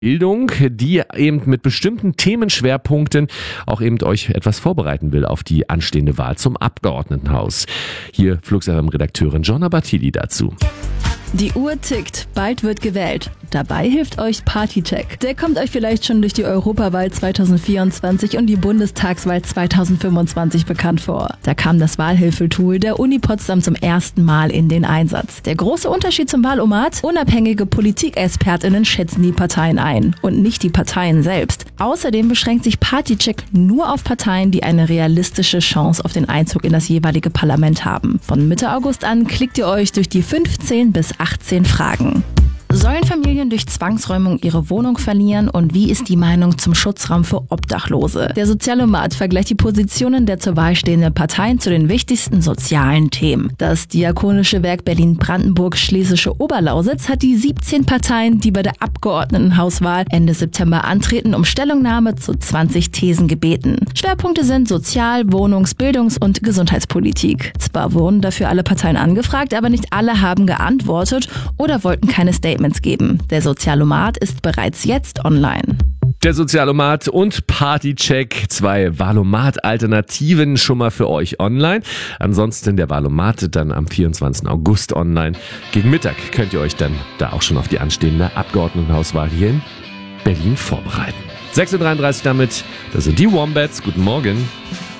Bildung, die eben mit bestimmten Themenschwerpunkten auch eben euch etwas vorbereiten will auf die anstehende Wahl zum Abgeordnetenhaus. Hier Flux FM-Redakteurin Jonna Bartili dazu. Die Uhr tickt, bald wird gewählt. Dabei hilft euch Partycheck. Der kommt euch vielleicht schon durch die Europawahl 2024 und die Bundestagswahl 2025 bekannt vor. Da kam das Wahlhilfetool der Uni Potsdam zum ersten Mal in den Einsatz. Der große Unterschied zum Wahlomat: unabhängige PolitikexpertInnen schätzen die Parteien ein und nicht die Parteien selbst. Außerdem beschränkt sich Partycheck nur auf Parteien, die eine realistische Chance auf den Einzug in das jeweilige Parlament haben. Von Mitte August an klickt ihr euch durch die 15 bis 18 Fragen. Sollen Familien durch Zwangsräumung ihre Wohnung verlieren und wie ist die Meinung zum Schutzraum für Obdachlose? Der Sozialomat vergleicht die Positionen der zur Wahl stehenden Parteien zu den wichtigsten sozialen Themen. Das Diakonische Werk Berlin-Brandenburg-Schlesische Oberlausitz hat die 17 Parteien, die bei der Abgeordnetenhauswahl Ende September antreten, um Stellungnahme zu 20 Thesen gebeten. Schwerpunkte sind Sozial-, Wohnungs-, Bildungs- und Gesundheitspolitik. Zwar wurden dafür alle Parteien angefragt, aber nicht alle haben geantwortet oder wollten keine Statements geben. Der Sozialomat ist bereits jetzt online. Der Sozialomat und Partycheck, 2 Wahlomat-Alternativen schon mal für euch online. Ansonsten der Wahlomat dann am 24. August online. Gegen Mittag könnt ihr euch dann da auch schon auf die anstehende Abgeordnetenhauswahl hier in Berlin vorbereiten. 6:33 Uhr damit, das sind die Wombats. Guten Morgen.